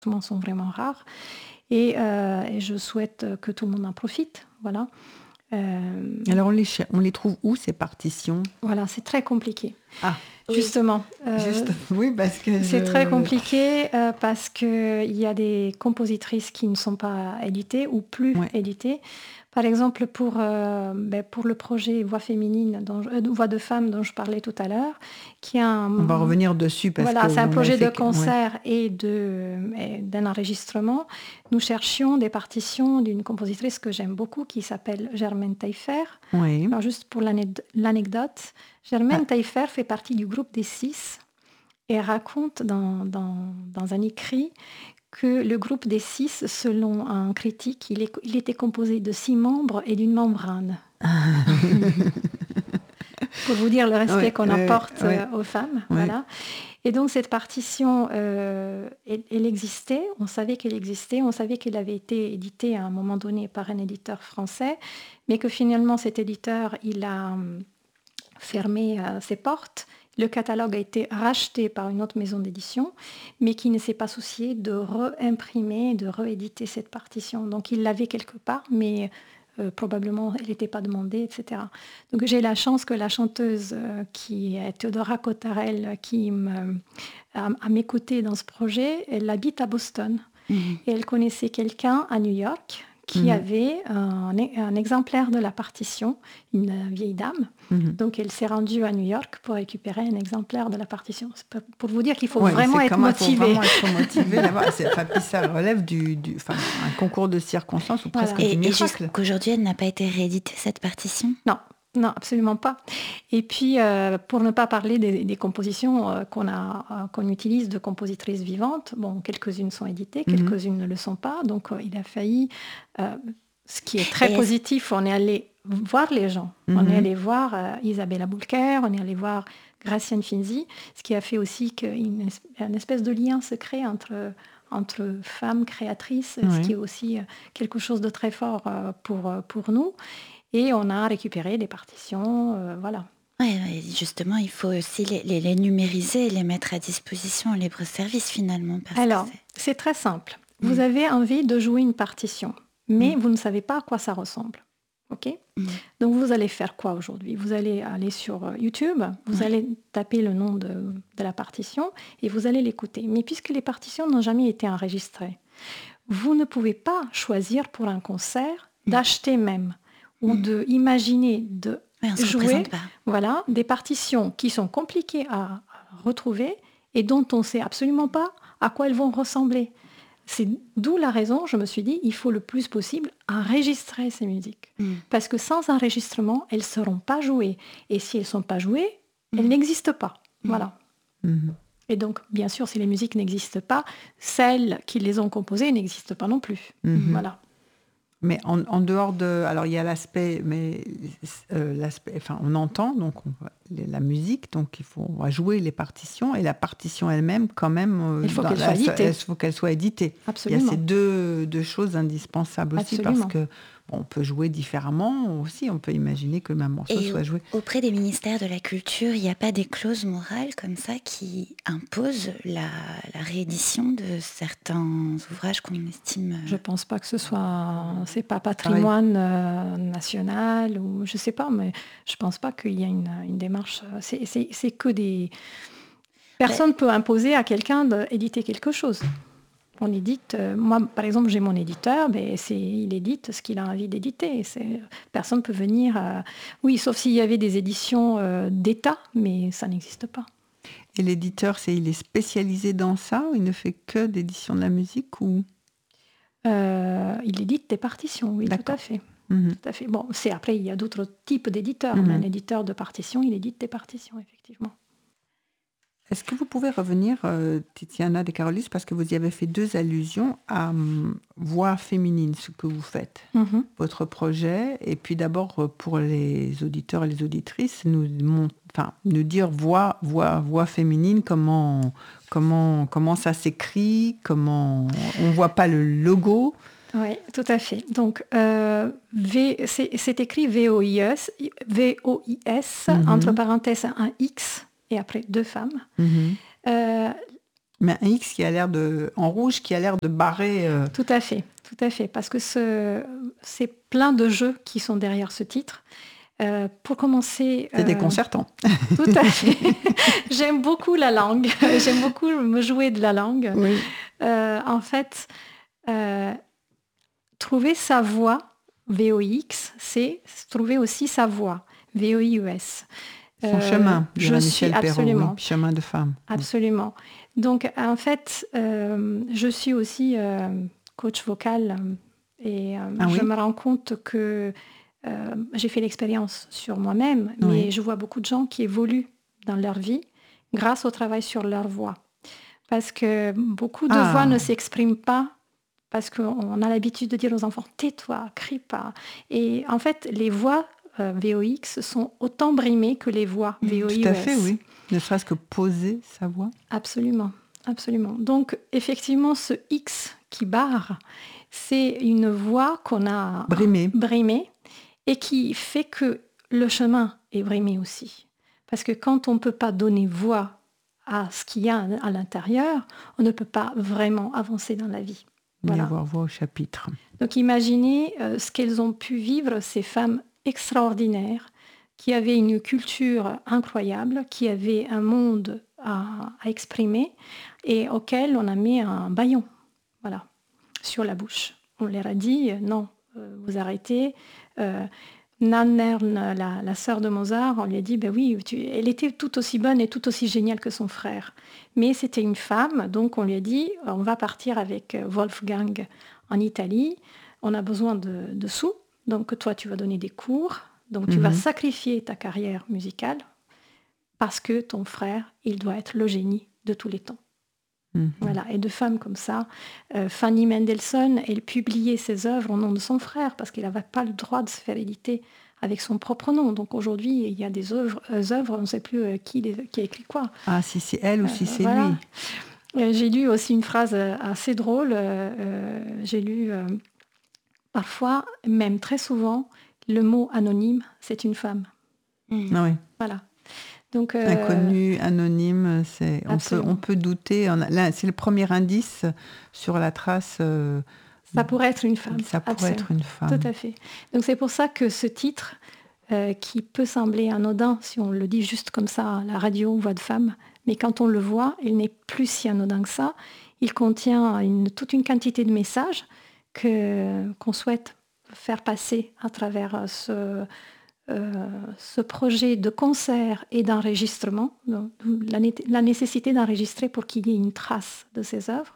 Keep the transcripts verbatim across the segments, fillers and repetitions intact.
sont vraiment rares. Et, euh, et je souhaite que tout le monde en profite. Voilà. Euh, Alors, on les, on les trouve où, ces partitions ? Voilà, c'est très compliqué. Ah, justement. Oui, euh, Juste, oui parce que c'est je... très compliqué euh, parce qu'il y a des compositrices qui ne sont pas éditées ou plus ouais. éditées. Par exemple, pour, euh, ben, pour le projet Voix féminine, dont, euh, Voix de femmes dont je parlais tout à l'heure, qui a un... On va revenir dessus parce voilà, que... c'est un projet de que... concert ouais. et, de, et d'un enregistrement. Nous cherchions des partitions d'une compositrice que j'aime beaucoup qui s'appelle Germaine Taillefer. Oui. Alors, juste pour l'anecdote, Germaine ah. Taillefer fait partie du groupe des Six et raconte dans, dans, dans un écrit que le groupe des Six, selon un critique, il, est, il était composé de six membres et d'une membrane. Pour vous dire le respect ouais, qu'on euh, apporte ouais. aux femmes. Ouais. Voilà. Et donc cette partition, euh, elle, elle existait, on savait qu'elle existait, on savait qu'elle avait été éditée à un moment donné par un éditeur français, mais que finalement cet éditeur, il a fermé euh, ses portes. Le catalogue a été racheté par une autre maison d'édition, mais qui ne s'est pas soucié de réimprimer, de rééditer cette partition. Donc il l'avait quelque part, mais euh, probablement elle n'était pas demandée, et cetera. Donc j'ai la chance que la chanteuse euh, qui est Théodora Cottarel, qui me, a, a m'écouté dans ce projet, elle habite à Boston. Mmh. Et elle connaissait quelqu'un à New York qui mmh. avait un, un exemplaire de la partition, une vieille dame. Mmh. Donc, elle s'est rendue à New York pour récupérer un exemplaire de la partition. C'est pour vous dire qu'il faut ouais, vraiment être motivé. Il faut vraiment être motivé. Enfin, puis ça relève du, du, enfin, un concours de circonstances ou presque voilà. du et, miracle. Et qu'aujourd'hui, elle n'a pas été rééditée, cette partition ? Non. Non, absolument pas. Et puis, euh, pour ne pas parler des, des compositions euh, qu'on, a, euh, qu'on utilise de compositrices vivantes, bon, quelques-unes sont éditées, quelques-unes mm-hmm. ne le sont pas. Donc, euh, il a failli... Euh, ce qui est très Et positif, on est allé voir les gens. Mm-hmm. On est allé voir euh, Isabella Boulker, on est allé voir Graciane Finzi, ce qui a fait aussi qu'une une espèce de lien se crée entre... entre femmes créatrices, oui. ce qui est aussi euh, quelque chose de très fort euh, pour, pour nous. Et on a récupéré des partitions, euh, voilà. Oui, ouais, justement, il faut aussi les, les, les numériser et les mettre à disposition en libre service, finalement. Parce Alors, que c'est... c'est très simple. Mmh. Vous avez envie de jouer une partition, mais mmh. vous ne savez pas à quoi ça ressemble. OK ? Mmh. Donc, vous allez faire quoi aujourd'hui ? Vous allez aller sur YouTube, vous ouais. allez taper le nom de, de la partition et vous allez l'écouter. Mais puisque les partitions n'ont jamais été enregistrées, vous ne pouvez pas choisir pour un concert mmh. d'acheter même ou mmh. de imaginer de ouais, jouer voilà, des partitions qui sont compliquées à retrouver et dont on ne sait absolument pas à quoi elles vont ressembler. C'est d'où la raison, je me suis dit, il faut le plus possible enregistrer ces musiques. Mmh. Parce que sans enregistrement, elles ne seront pas jouées. Et si elles ne sont pas jouées, mmh. elles n'existent pas. Mmh. Voilà. Mmh. Et donc, bien sûr, si les musiques n'existent pas, celles qui les ont composées n'existent pas non plus. Mmh. Voilà. Mais en, en dehors de... Alors, il y a l'aspect... mais euh, l'aspect, enfin, on entend donc on, la musique, donc il faut, on va jouer les partitions, et la partition elle-même, quand même... Euh, il faut dans, qu'elle soit éditée. Il faut qu'elle soit éditée. Absolument. Il y a ces deux, deux choses indispensables aussi, Absolument. parce que bon, on peut jouer différemment aussi, on peut imaginer que le même morceau et soit joué. Auprès des ministères de la Culture, il n'y a pas des clauses morales comme ça qui imposent la, la réédition de certains ouvrages qu'on estime... Je ne pense pas que ce soit... C'est pas patrimoine euh, national ou je sais pas, mais je pense pas qu'il y a une, une démarche. C'est, c'est, c'est que des... Personne ne ouais. peut imposer à quelqu'un d'éditer quelque chose. On édite... Euh, moi, par exemple, j'ai mon éditeur, mais c'est, il édite ce qu'il a envie d'éditer. C'est, personne ne peut venir... Euh, oui, sauf s'il y avait des éditions euh, d'État, mais ça n'existe pas. Et l'éditeur, c'est, il est spécialisé dans ça ou il ne fait que d'édition de la musique ou... Euh, il édite des partitions, oui, D'accord. tout à fait. Mmh. Tout à fait. Bon, c'est, après, il y a d'autres types d'éditeurs. Mmh. Un éditeur de partitions, il édite des partitions, effectivement. Est-ce que vous pouvez revenir, euh, Tiziana De Carolis, parce que vous y avez fait deux allusions à um, Voix féminine, ce que vous faites, mmh. votre projet, et puis d'abord, pour les auditeurs et les auditrices, nous, mon, enfin, nous dire voix, voix, voix féminine, comment, comment, comment ça s'écrit, comment on ne voit pas le logo. Oui, tout à fait. Donc, euh, v, c'est, c'est écrit V O I S, V O I S, mm-hmm. entre parenthèses un X, et après deux femmes. Mm-hmm. Euh, Mais un X qui a l'air de, en rouge qui a l'air de barrer. Euh... Tout à fait, tout à fait, parce que ce, c'est plein de jeux qui sont derrière ce titre. Euh, pour commencer, c'est euh... déconcertant. Tout à fait. J'aime beaucoup la langue. J'aime beaucoup me jouer de la langue. Oui. Euh, en fait, euh, trouver sa voix, V O X, c'est trouver aussi sa voix, V O I U S. Son euh, chemin, je Michel suis absolument, Perrault, oui, chemin de femme. Absolument. Donc, en fait, euh, je suis aussi euh, coach vocal et euh, ah, je oui? me rends compte que euh, j'ai fait l'expérience sur moi-même, mais oui. je vois beaucoup de gens qui évoluent dans leur vie grâce au travail sur leur voix. Parce que beaucoup de ah. voix ne s'expriment pas parce qu'on a l'habitude de dire aux enfants « tais-toi, crie pas ». Et en fait, les voix euh, V O X sont autant brimées que les voix V O I U S. Tout à fait, oui. Ne serait-ce que poser sa voix. Absolument, absolument. Donc, effectivement, ce X qui barre, c'est une voix qu'on a brimée. brimée et qui fait que le chemin est brimé aussi. Parce que quand on ne peut pas donner voix à ce qu'il y a à l'intérieur, on ne peut pas vraiment avancer dans la vie. Voilà. Ni avoir voix au chapitre. Donc, imaginez euh, ce qu'elles ont pu vivre, ces femmes extraordinaires, qui avaient une culture incroyable, qui avaient un monde à, à exprimer et auquel on a mis un bâillon, voilà, sur la bouche. On leur a dit, non, euh, vous arrêtez. Euh, Nannern, la, la sœur de Mozart, on lui a dit, ben oui, tu, elle était tout aussi bonne et tout aussi géniale que son frère. Mais c'était une femme, donc on lui a dit, on va partir avec Wolfgang en Italie, on a besoin de, de sous, donc toi tu vas donner des cours, donc tu mm-hmm. vas sacrifier ta carrière musicale parce que ton frère, il doit être le génie de tous les temps. Mm-hmm. Voilà. Et de femmes comme ça, euh, Fanny Mendelssohn, elle publiait ses œuvres au nom de son frère parce qu'elle n'avait pas le droit de se faire éditer avec son propre nom. Donc aujourd'hui, il y a des œuvres, euh, œuvres on ne sait plus euh, qui, les, qui a écrit quoi. Ah, si c'est elle ou si c'est voilà. lui. Euh, j'ai lu aussi une phrase assez drôle. Euh, j'ai lu euh, parfois, même très souvent, le mot anonyme, c'est une femme. Mm. Ah oui. Voilà. Donc, euh, inconnu, anonyme, c'est, on, peut, on peut douter. On a, là, c'est le premier indice sur la trace. Euh, ça pourrait être une femme. Ça pourrait absolument. être une femme. Tout à fait. Donc c'est pour ça que ce titre, euh, qui peut sembler anodin, si on le dit juste comme ça à la radio, voix de femme, mais quand on le voit, il n'est plus si anodin que ça. Il contient une, toute une quantité de messages que, qu'on souhaite faire passer à travers ce... Euh, ce projet de concert et d'enregistrement, donc, la, né- la nécessité d'enregistrer pour qu'il y ait une trace de ces œuvres,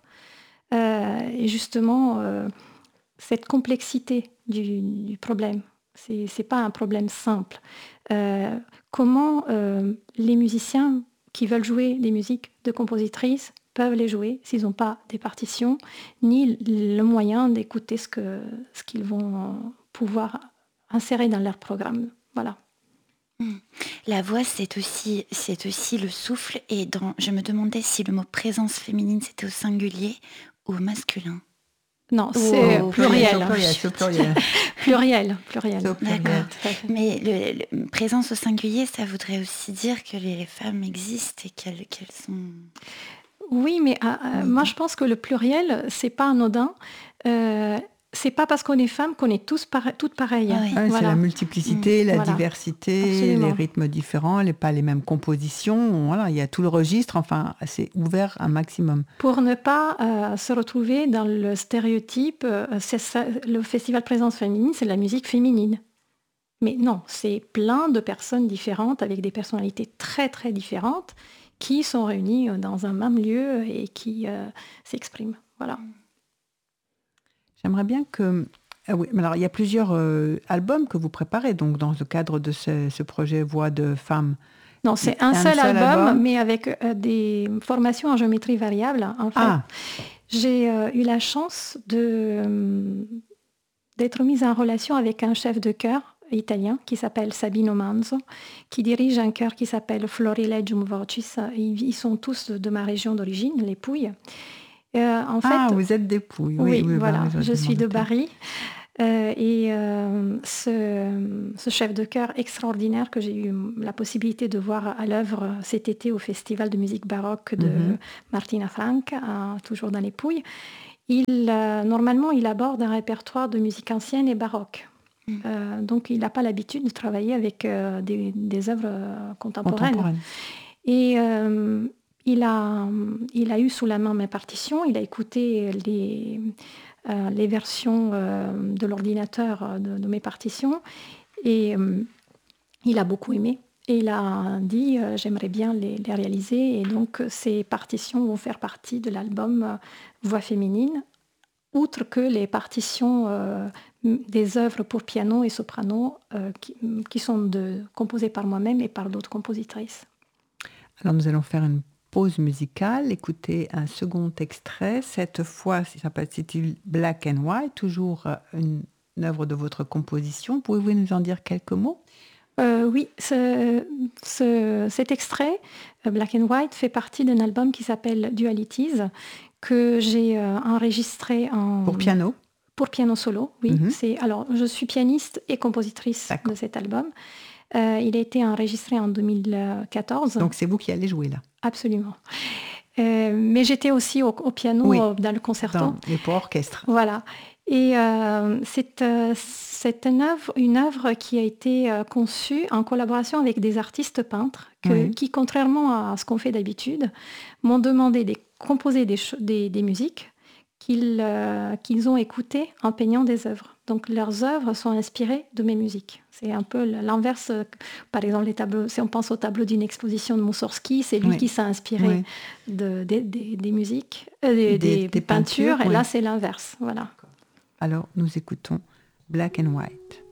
euh, et justement euh, cette complexité du, du problème. C'est, c'est pas un problème simple. Euh, comment euh, les musiciens qui veulent jouer des musiques de compositrices peuvent les jouer s'ils n'ont pas des partitions, ni le moyen d'écouter ce, que, ce qu'ils vont pouvoir insérer dans leur programme. Voilà. La voix, c'est aussi, c'est aussi le souffle. Et dans, je me demandais si le mot présence féminine, c'était au singulier ou au masculin. Non, c'est oh, pluriel. pluriel, c'est pluriel. pluriel, pluriel. pluriel. D'accord. Mais le, le, présence au singulier, ça voudrait aussi dire que les, les femmes existent et qu'elles, qu'elles sont... Oui, mais euh, oui. moi, je pense que le pluriel, c'est pas anodin. Euh, c'est pas parce qu'on est femme qu'on est tous pare- toutes pareilles. Ah oui. Ouais, voilà. C'est la multiplicité, mmh. la voilà. diversité, Absolument. Les rythmes différents, les, pas les mêmes compositions. Voilà, il y a tout le registre. Enfin, c'est ouvert un maximum. Pour ne pas euh, se retrouver dans le stéréotype, euh, c'est ça, le festival Présence féminine, c'est de la musique féminine. Mais non, c'est plein de personnes différentes avec des personnalités très très différentes qui sont réunies dans un même lieu et qui euh, s'expriment. Voilà. J'aimerais bien que... Ah oui, alors il y a plusieurs euh, albums que vous préparez donc dans le cadre de ce, ce projet Voix de femmes. Non, c'est un, un seul, seul album, album, mais avec euh, des formations en géométrie variable. En fait, ah. j'ai euh, eu la chance de, euh, d'être mise en relation avec un chef de chœur italien qui s'appelle Sabino Manzo, qui dirige un chœur qui s'appelle Florilegium Vocis. Ils, ils sont tous de ma région d'origine, les Pouilles. Euh, en ah, fait, vous êtes des Pouilles. Oui, oui, oui voilà, bah, je suis de Bari. Euh, et euh, ce, ce chef de chœur extraordinaire que j'ai eu la possibilité de voir à l'œuvre cet été au Festival de musique baroque de mm-hmm. Martina Frank, à, toujours dans les Pouilles, il, euh, normalement il aborde un répertoire de musique ancienne et baroque. Mm. Euh, donc il n'a pas l'habitude de travailler avec euh, des, des œuvres euh, contemporaines. Contemporaine. Et euh, il, a, il a eu sous la main mes partitions, il a écouté les... Euh, les versions euh, de l'ordinateur de, de mes partitions et euh, il a beaucoup aimé et il a dit euh, j'aimerais bien les, les réaliser et donc ces partitions vont faire partie de l'album euh, Voix féminine, outre que les partitions euh, des œuvres pour piano et soprano euh, qui, qui sont de, composées par moi-même et par d'autres compositrices. Alors nous allons faire une pause musicale, écoutez un second extrait, cette fois ça s'appelle Black and White, toujours une, une œuvre de votre composition. Pouvez-vous nous en dire quelques mots ? euh, Oui, ce, ce, cet extrait, Black and White, fait partie d'un album qui s'appelle Dualities, que j'ai euh, enregistré en... Pour piano ? Pour piano solo, oui. Mm-hmm. C'est, alors, je suis pianiste et compositrice D'accord. de cet album. Euh, il a été enregistré en deux mille quatorze. Donc c'est vous qui allez jouer là ? Absolument. Euh, mais j'étais aussi au, au piano oui, dans le concerto. Dans, et pour orchestre. Voilà. Et euh, c'est, euh, c'est une œuvre, une œuvre qui a été euh, conçue en collaboration avec des artistes peintres que, oui. qui, contrairement à ce qu'on fait d'habitude, m'ont demandé de composer des, des, des musiques qu'ils, euh, qu'ils ont écoutées en peignant des œuvres. Donc leurs œuvres sont inspirées de mes musiques. C'est un peu l'inverse. Par exemple, les tableaux, si on pense au tableau d'une exposition de Moussorgsky, c'est lui oui. qui s'est inspiré oui. de, de, de, des musiques, euh, des, des, des, des peintures, peintures, et oui. là c'est l'inverse. Voilà. Alors nous écoutons Black and White.